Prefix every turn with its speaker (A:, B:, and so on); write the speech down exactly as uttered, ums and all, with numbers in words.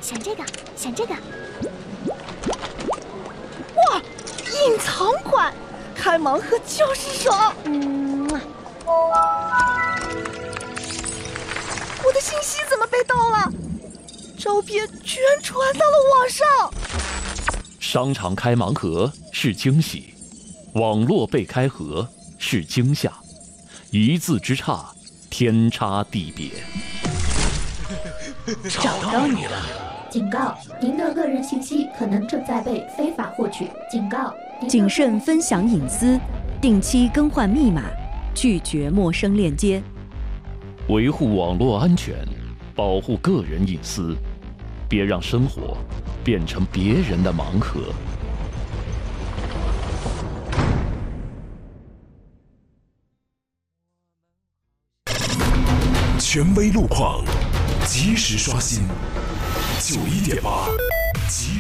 A: 选这个，选这个。
B: 哇，隐藏款，开盲盒就是爽。
A: 嗯，
B: 我的信息怎么被盗了？照片居然传到了网上。
C: 商场开盲盒是惊喜，网络被开盒是惊吓，一字之差，天差地别。
D: 找到你了！
E: 警告：您的个人信息可能正在被非法获取。警告：
F: 谨慎分享隐私，定期更换密码，拒绝陌生链接。
C: 维护网络安全，保护个人隐私，别让生活变成别人的盲盒。
G: 权威路况，及时刷新。九一点八，即